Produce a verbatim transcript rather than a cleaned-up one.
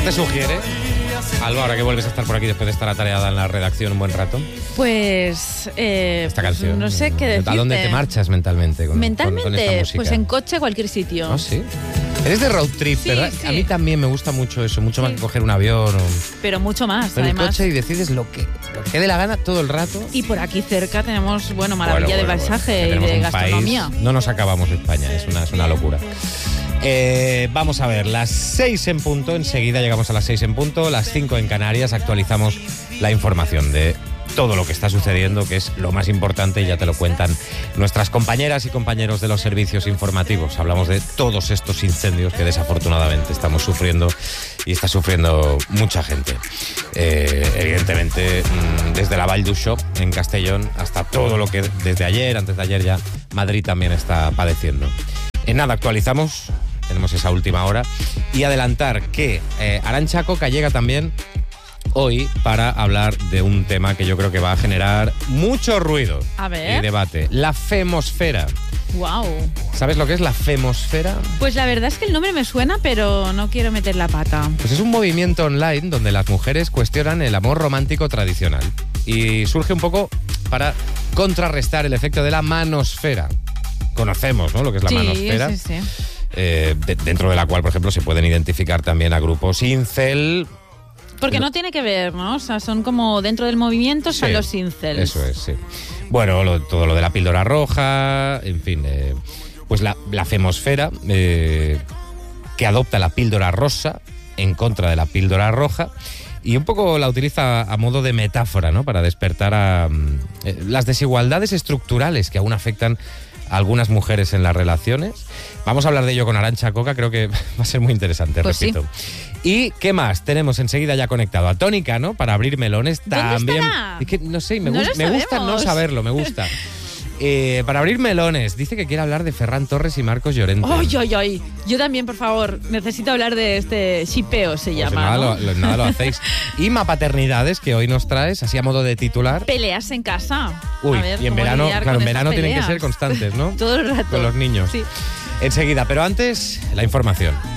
te sugiere, Alba, ahora que vuelves a estar por aquí después de estar atareada en la redacción un buen rato? Pues... Eh, esta canción. Pues no sé qué decirte. ¿A dónde te marchas mentalmente con, mentalmente, con, con esta música? Pues en coche a cualquier sitio. ¿Ah, sí? Eres de road trip, Sí, ¿verdad? sí. A mí también me gusta mucho eso, mucho más Sí. que coger un avión o... Pero mucho más, Pero el además. coche y decides lo que, lo que dé la gana todo el rato. Y por aquí cerca tenemos, bueno, maravilla Bueno, de bueno, paisaje bueno, y de tenemos un gastronomía. país, no nos acabamos España, es una, es una locura. Eh, vamos a ver, las seis en punto, enseguida llegamos a las seis en punto, las cinco en Canarias, actualizamos la información de todo lo que está sucediendo, que es lo más importante, y ya te lo cuentan nuestras compañeras y compañeros de los servicios informativos. Hablamos de todos estos incendios que desafortunadamente estamos sufriendo y está sufriendo mucha gente. Eh, evidentemente, desde la Vall d'Uixó, en Castellón, hasta todo lo que desde ayer, antes de ayer ya, Madrid también está padeciendo. En nada, actualizamos, tenemos esa última hora, y adelantar que eh, Arantxa Coca llega también hoy para hablar de un tema que yo creo que va a generar mucho ruido A ver. y debate. La femosfera. Wow. ¿Sabes lo que es la femosfera? Pues la verdad es que el nombre me suena, pero no quiero meter la pata. Pues es un movimiento online donde las mujeres cuestionan el amor romántico tradicional. Y surge un poco para contrarrestar el efecto de la manosfera. Conocemos, ¿no?, lo que es la sí, manosfera. Sí, sí, eh, de, dentro de la cual, por ejemplo, se pueden identificar también a grupos incel. Porque no tiene que ver, ¿no? O sea, son como dentro del movimiento están Sí, los incels. Eso es, sí. Bueno, lo- todo lo de la píldora roja, en fin, eh, pues la, la femosfera, eh, que adopta la píldora rosa en contra de la píldora roja, y un poco la utiliza a modo de metáfora, ¿no?, para despertar a mm, eh, las desigualdades estructurales que aún afectan a algunas mujeres en las relaciones. Vamos a hablar de ello con Arantxa Coca, creo que va a ser muy interesante, Pues repito. ¿Y qué más? Tenemos enseguida ya conectado a Tony Cano para abrir melones. ¿Dónde También. estará? Es que no sé, me, No gust- lo me gusta no sabemos. saberlo, me gusta. Eh, para abrir melones, dice que quiere hablar de Ferran Torres y Marcos Llorente. ¡Ay, ay, ay! Yo también, por favor, necesito hablar de este shipeo, se Pues llama, nada, ¿no? lo, lo- nada lo hacéis. Y Mapaternidades, que hoy nos traes, así a modo de titular. Peleas en casa. Uy, A ver, y en cómo verano, lidiar claro, con en verano esas tienen que peleas. ser constantes, ¿no? Todo el rato. Con los niños. Sí. Enseguida, pero antes, la información.